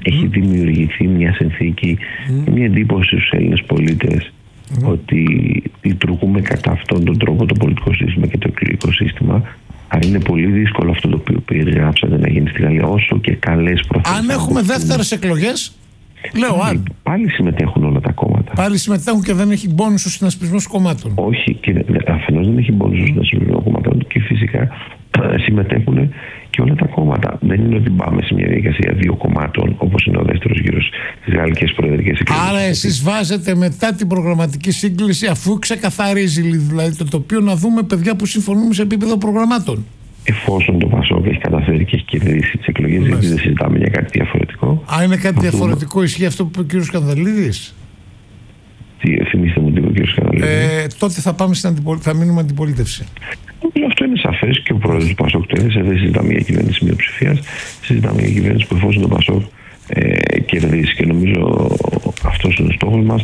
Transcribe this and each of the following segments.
έχει δημιουργηθεί μια συνθήκη, μια εντύπωση στους Έλληνες πολίτες ότι λειτουργούμε κατά αυτόν τον τρόπο το πολιτικό σύστημα και το εκλογικό σύστημα. Αλλά είναι πολύ δύσκολο αυτό το οποίο περιγράψατε να γίνει στη Γαλλία, όσο και καλές προθέσεις. Αν έχουμε δεύτερες εκλογές, λέω αν. Πάλι συμμετέχουν όλα τα κόμματα. Πάλι συμμετέχουν και δεν έχει μπόνους ο συνασπισμός κομμάτων. Όχι, και αφενός δεν έχει μπόνους ο συνασπισμός κομμάτων και φυσικά συμμετέχουν και όλα τα κόμματα. Δεν είναι ότι πάμε σε μια διαδικασία δύο κομμάτων, όπως είναι ο δεύτερος γύρος στις γαλλικές προεδρικές εκλογές. Άρα εσείς βάζετε μετά την προγραμματική σύγκληση, αφού ξεκαθαρίζει δηλαδή το τοπίο, να δούμε παιδιά που συμφωνούμε σε επίπεδο προγραμμάτων. Εφόσον το Πασόκ έχει καταφέρει και έχει κερδίσει τις εκλογές, γιατί δεν συζητάμε για κάτι διαφορετικό. Είναι κάτι διαφορετικό, ισχύει αυτό που είπε ο κ. Σκανδαλίδης? Θυμήστε μου τι είπε ο κ. Σκανδαλίδης. Τότε θα μείνουμε αντιπολίτευση. Αυτό είναι σαφές και ο πρόεδρος του Πασόκ το έδεσε. Δεν συζητάμε για κυβέρνηση μειοψηφίας, συζητάμε για κυβέρνηση που εφόσον το Πασόκ κερδίσει. Και νομίζω αυτός είναι ο στόχος μας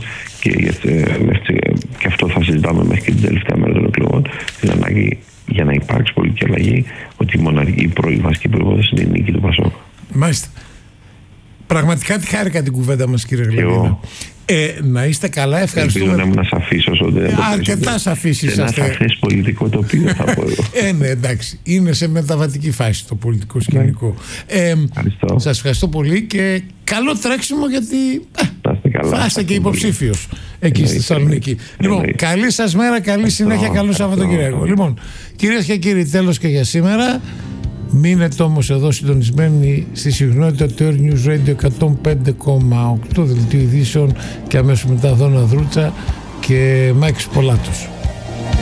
και αυτό θα συζητάμε μέχρι και την τελευταία μέρα των εκλογών. Την ανάγκη για να υπάρξει πολιτική αλλαγή, ότι η βασική προϋπόθεση είναι η νίκη του Πασόκ. Μάλιστα. Πραγματικά τη χάρηκα την κουβέντα μας, κύριε Γλαβίνα. Να είστε καλά, ευχαριστούμε. Ελπίζω να μην σαφής όσο δεν αρκετά σαφής είσαστε. Ένα σαφές πολιτικό τοπίο θα πω εγώ. Ναι, εντάξει. Είναι σε μεταβατική φάση το πολιτικό σκηνικό. Σας ευχαριστώ πολύ και καλό τρέξιμο, γιατί θα είστε και υποψήφιος εκεί στη Θεσσαλονίκη. Λοιπόν, καλή σας μέρα, καλή συνέχεια, καλό Σαββατοκύριακο. Λοιπόν, κυρίες και κύριοι, τέλος και για σήμερα. Μείνετε όμως εδώ συντονισμένοι στη συχνότητα του Air News Radio 105,8 δελτίο ειδήσεων και αμέσως μετά Δώνα Δρούτσα και Μάκης Πολάτος.